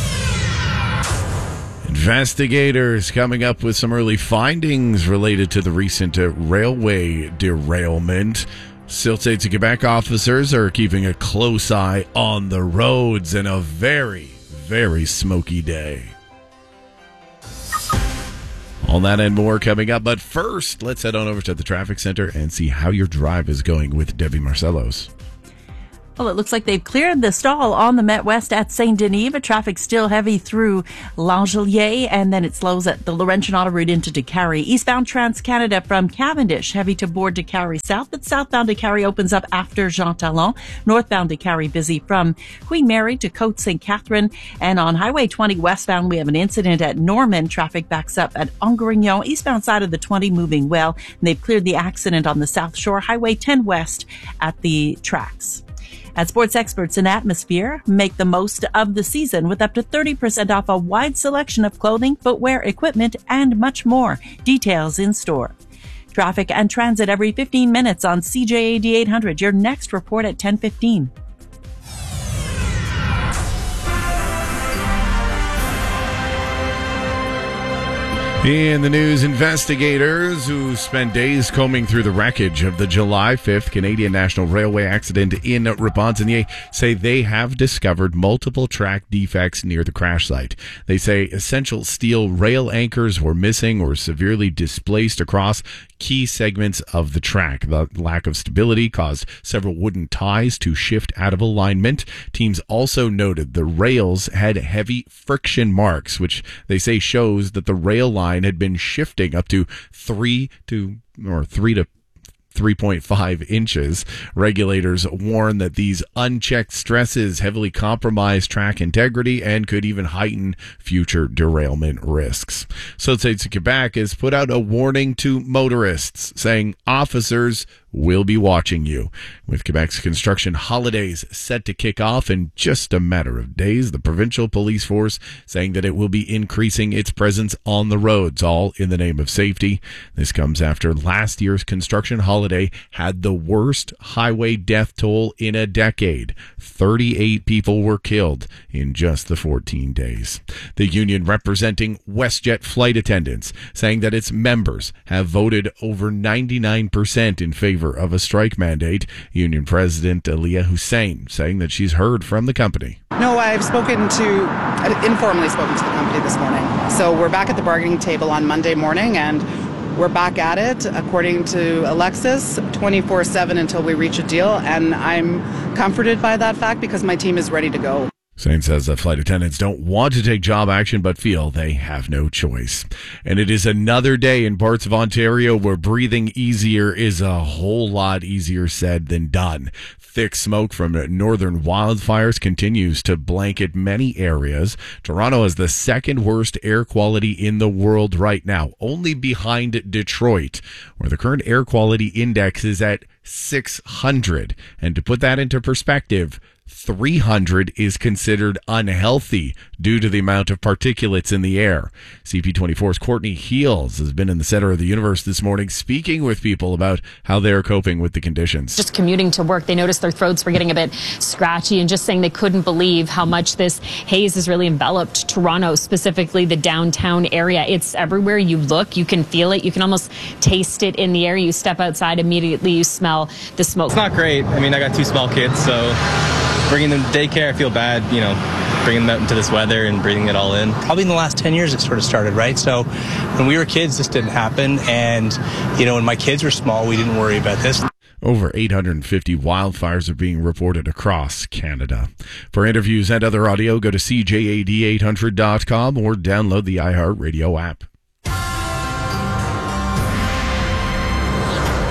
Investigators coming up with some early findings related to the recent uh, railway derailment. Still States of Quebec officers are keeping a close eye on the roads in a very, very smoky day. All that and more coming up. But first, let's head on over to the traffic center and see how your drive is going with Debbie Marcellos. Well, it looks like they've cleared the stall on the Met West at Saint Denis, but traffic's still heavy through L'Angelier, and then it slows at the Laurentian Autoroute into Décarie. Eastbound Trans-Canada from Cavendish, heavy to board Décarie South, but southbound Décarie opens up after Jean Talon. Northbound Décarie busy from Queen Mary to Côte Saint Catherine, and on Highway twenty westbound, we have an incident at Norman. Traffic backs up at Angrignon, eastbound side of the twenty, moving well, and they've cleared the accident on the South Shore, Highway ten west at the tracks. At Sports Experts in Atmosphere, make the most of the season with up to thirty percent off a wide selection of clothing, footwear, equipment, and much more. Details in store. Traffic and transit every fifteen minutes on C J A D eight hundred. Your next report at ten fifteen. In the news, investigators who spent days combing through the wreckage of the July fifth Canadian National Railway accident in Repentigny say they have discovered multiple track defects near the crash site. They say essential steel rail anchors were missing or severely displaced across key segments of the track. The lack of stability caused several wooden ties to shift out of alignment. Teams also noted the rails had heavy friction marks, which they say shows that the rail line had been shifting up to three to or three to three point five inches. Regulators warn that these unchecked stresses heavily compromise track integrity and could even heighten future derailment risks. So States of Quebec has put out a warning to motorists saying officers will be watching you. With Quebec's construction holidays set to kick off in just a matter of days, the provincial police force saying that it will be increasing its presence on the roads, all in the name of safety. This comes after last year's construction holiday had the worst highway death toll in a decade. thirty-eight people were killed in just the fourteen days. The union representing WestJet flight attendants saying that its members have voted over ninety-nine percent in favor of a strike mandate. Union President Aliyah Hussein saying that she's heard from the company. No, I've spoken to, I've informally spoken to the company this morning. So we're back at the bargaining table on Monday morning, and we're back at it, according to Alexis, twenty-four seven until we reach a deal. And I'm comforted by that fact because my team is ready to go. Hussein says that flight attendants don't want to take job action but feel they have no choice. And it is another day in parts of Ontario where breathing easier is a whole lot easier said than done. Thick smoke from northern wildfires continues to blanket many areas. Toronto has the second worst air quality in the world right now, only behind Detroit, where the current air quality index is at six hundred. And to put that into perspective, three hundred is considered unhealthy due to the amount of particulates in the air. C P twenty-four's Courtney Heels has been in the center of the universe this morning, speaking with people about how they're coping with the conditions. Just commuting to work, they noticed their throats were getting a bit scratchy and just saying they couldn't believe how much this haze has really enveloped Toronto, specifically the downtown area. It's everywhere you look. You can feel it. You can almost taste it in the air. You step outside, immediately you smell the smoke. It's not great. I mean, I got two small kids, so bringing them to daycare, I feel bad, you know, bringing them out into this weather and breathing it all in. Probably in the last ten years it sort of started, right? So when we were kids, this didn't happen. And, you know, when my kids were small, we didn't worry about this. Over eight hundred fifty wildfires are being reported across Canada. For interviews and other audio, go to C J A D eight hundred dot com or download the iHeartRadio app.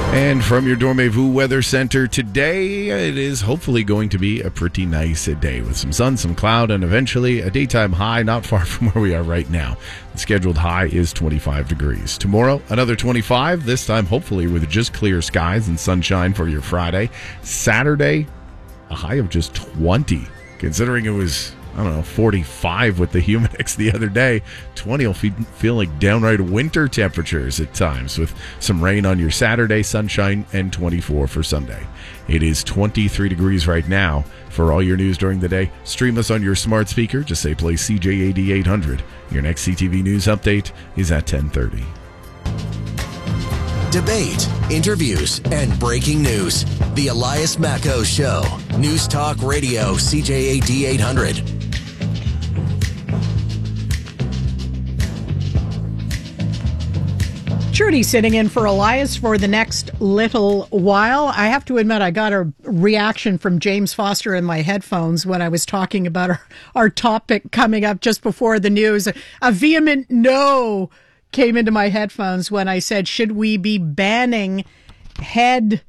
And from your Dormez-vous Weather Center today, it is hopefully going to be a pretty nice day with some sun, some cloud, and eventually a daytime high not far from where we are right now. The scheduled high is twenty-five degrees. Tomorrow, another twenty-five, this time hopefully with just clear skies and sunshine for your Friday. Saturday, a high of just twenty, considering it was, I don't know, forty-five with the Humidex the other day. twenty will feel, feel like downright winter temperatures at times with some rain on your Saturday, sunshine, and twenty-four for Sunday. It is twenty-three degrees right now. For all your news during the day, stream us on your smart speaker. Just say play C J A D eight hundred. Your next C T V News update is at ten thirty. Debate, interviews, and breaking news. The Elias Macco Show. News Talk Radio, C J A D eight hundred. Trudy sitting in for Elias for the next little while. I have to admit, I got a reaction from James Foster in my headphones when I was talking about our, our topic coming up just before the news. A vehement no came into my headphones when I said, should we be banning head